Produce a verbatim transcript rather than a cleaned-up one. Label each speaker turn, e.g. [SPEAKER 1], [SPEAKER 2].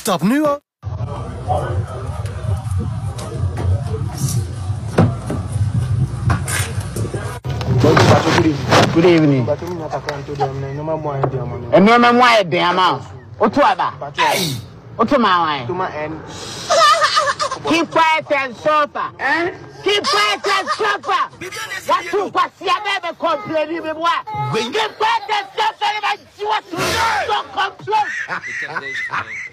[SPEAKER 1] Stap nu al.
[SPEAKER 2] Good evening. And no man, why damn out? What's what? What's my wine? Keep quiet and sofa. Eh? Keep quiet and sofa. What you pass your never complain with what? Keep quiet and sofa. You want to don't complain.